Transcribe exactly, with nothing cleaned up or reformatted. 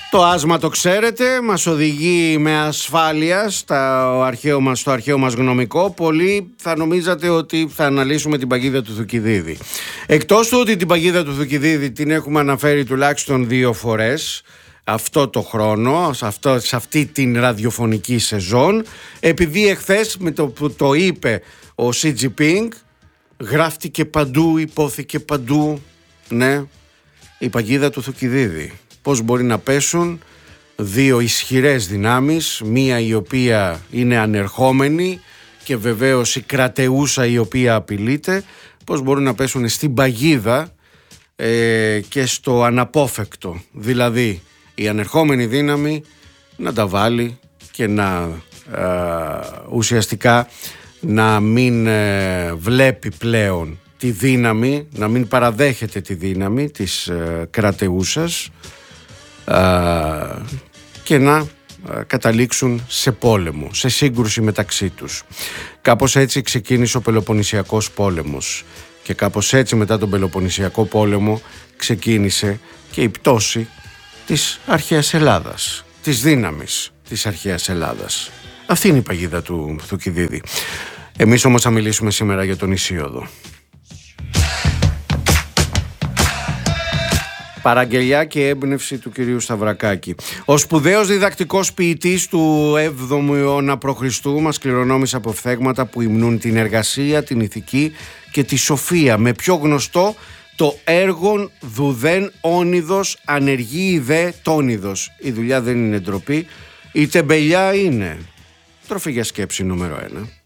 Το άσμα το ξέρετε, μας οδηγεί με ασφάλεια στο αρχαίο μας, στο αρχαίο μας γνωμικό. Πολλοί θα νομίζατε ότι θα αναλύσουμε την παγίδα του Θουκυδίδη. Εκτός του ότι την παγίδα του Θουκυδίδη την έχουμε αναφέρει τουλάχιστον δύο φορές αυτό το χρόνο, σε, αυτό, σε αυτή την ραδιοφωνική σεζόν, επειδή εχθές με το που το είπε ο Σι Τζινπίνγκ, γράφτηκε παντού, υπόθηκε παντού, ναι, η παγίδα του Θουκυδίδη. Πώς μπορεί να πέσουν δύο ισχυρές δυνάμεις, μία η οποία είναι ανερχόμενη και βεβαίως η κρατεούσα η οποία απειλείται, πώς μπορούν να πέσουν στην παγίδα ε, και στο αναπόφευκτο, δηλαδή η ανερχόμενη δύναμη να τα βάλει και να ε, ουσιαστικά να μην ε, βλέπει πλέον τη δύναμη, να μην παραδέχεται τη δύναμη της ε, κρατεούσας και να καταλήξουν σε πόλεμο, σε σύγκρουση μεταξύ τους. Κάπως έτσι ξεκίνησε ο Πελοποννησιακός πόλεμος και κάπως έτσι μετά τον Πελοποννησιακό πόλεμο ξεκίνησε και η πτώση της αρχαίας Ελλάδας, της δύναμης της αρχαίας Ελλάδας. Αυτή είναι η παγίδα του Θουκυδίδη. Εμείς όμως θα μιλήσουμε σήμερα για τον Ησίωδο. Παραγγελιά και έμπνευση του κυρίου Σταυρακάκη. Ο σπουδαίος διδακτικός ποιητής του έβδομου αιώνα π.Χ. μας κληρονόμησε αποφθέγματα που υμνούν την εργασία, την ηθική και τη σοφία. Με πιο γνωστό το έργον δουδέν όνειδος ανεργεί δε τόνειδος. Η δουλειά δεν είναι ντροπή, η τεμπελιά είναι. Τροφή για σκέψη νούμερο ένα.